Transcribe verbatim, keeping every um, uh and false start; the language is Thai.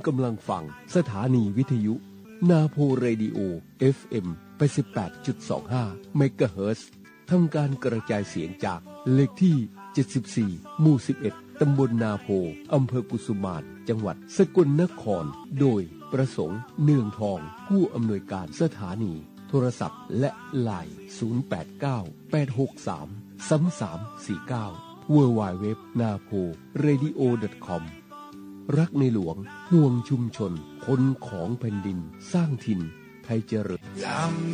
กำลังฟังสถานีวิทยุนาโพเรดิโอ เอฟ เอ็ม แปดสิบแปดจุดสองห้า เมกะเฮิรตซ์ ทำการกระจายเสียงจากเลขที่ เจ็ดสิบสี่ หมู่ สิบเอ็ด ตำบลนาโพ อำเภอกุสุมาน จังหวัดสกลนคร โดยประสงค์เนืองทอง ผู้อำนวยการสถานีโทรศัพท์และไลน์ ศูนย์ แปด เก้า แปด หก สาม สาม สาม สี่ เก้า ดับเบิลยู ดับเบิลยู ดับเบิลยู ดอท นาโพเรดิโอ ดอท คอม รักในหลวงห่วงชุมชนคนของแผ่นดินสร้างถิ่นไทยเจริญ